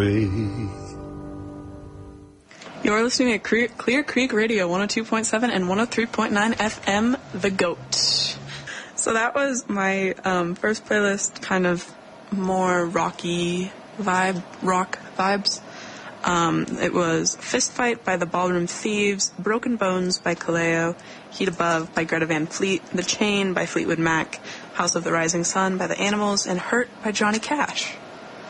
You're listening to Clear Creek Radio, 102.7 and 103.9 FM, The Goat. So that was my first playlist, kind of more rock vibes. It was Fist Fight by the Ballroom Thieves, Broken Bones by Kaleo, Heat Above by Greta Van Fleet, The Chain by Fleetwood Mac, House of the Rising Sun by The Animals, and Hurt by Johnny Cash.